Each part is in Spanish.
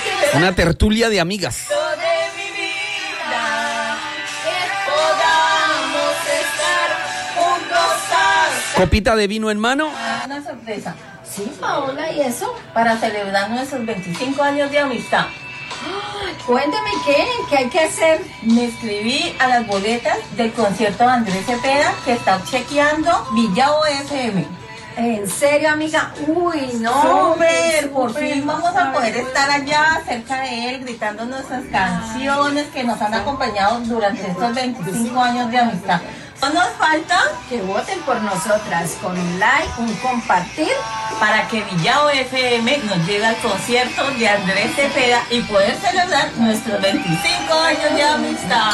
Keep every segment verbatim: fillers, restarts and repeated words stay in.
Una tertulia de amigas. De mi vida, que podamos estar juntos. Copita de vino en mano. Una sorpresa. Sí, Paola, ¿y eso? Para celebrar nuestros veinticinco años de amistad. Cuéntame qué, qué hay que hacer. Me inscribí a las boletas del concierto de Andrés Cepeda que está chequeando Villavo F M. ¿En serio, amiga? Uy, no. Súper, por fin vamos a poder estar allá cerca de él gritando nuestras canciones que nos han acompañado durante estos veinticinco años de amistad. No nos falta que voten por nosotras con un like, un compartir, para que Villavo F M nos lleve al concierto de Andrés Cepeda y poder celebrar nuestros veinticinco años de amistad.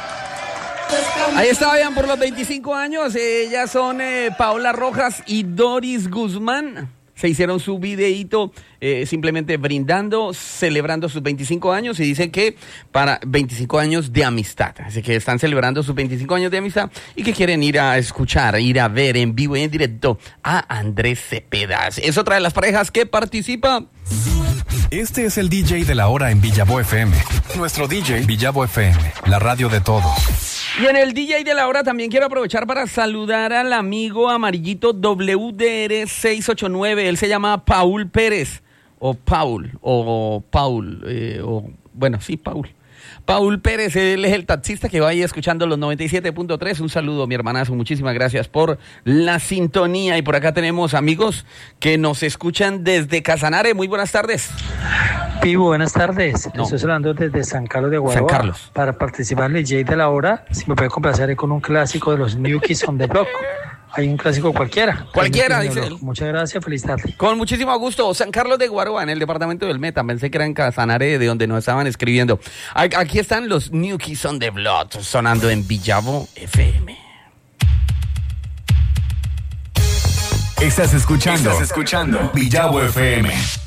Ahí está, vean, por los veinticinco años, ellas son eh, Paola Rojas y Doris Guzmán. Se hicieron su videíto eh, simplemente brindando, celebrando sus veinticinco años y dicen que para veinticinco años de amistad. Así que están celebrando sus veinticinco años de amistad y que quieren ir a escuchar, ir a ver en vivo y en directo a Andrés Cepeda. Es otra de las parejas que participa. Este es el D J de la hora en Villavo F M. Nuestro D J Villavo F M, la radio de todos. Y en el D J de la hora también quiero aprovechar para saludar al amigo amarillito W D R seiscientos ochenta y nueve. Él se llama Paul Pérez, o Paul, o Paul, eh, o bueno, sí, Paul. Paul Pérez, él es el taxista que va ahí escuchando los noventa y siete punto tres. Un saludo, mi hermanazo, muchísimas gracias por la sintonía. Y por acá tenemos amigos que nos escuchan desde Casanare. Muy buenas tardes. Pivo, buenas tardes. No. Estoy hablando desde San Carlos de Guaroa. San Carlos. Para participar en el D J de la hora, si me puede complacer con un clásico de los New Kids on the Block. Hay un clásico cualquiera. Cualquiera, dice él. Muchas gracias, feliz tarde. Con muchísimo gusto. San Carlos de Guaroa, en el departamento del Meta. Pensé que era en Casanare, de donde nos estaban escribiendo. Aquí están los New Kids on the Block, sonando en Villavo F M. Estás escuchando, Estás escuchando Villavo F M.